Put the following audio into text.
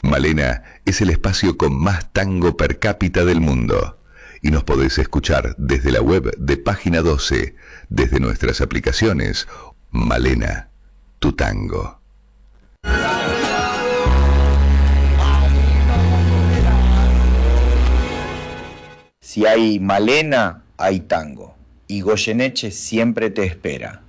Malena es el espacio con más tango per cápita del mundo. Y nos podés escuchar desde la web de Página 12, desde nuestras aplicaciones. Malena, tu tango. Si hay Malena, hay tango. Y Goyeneche siempre te espera.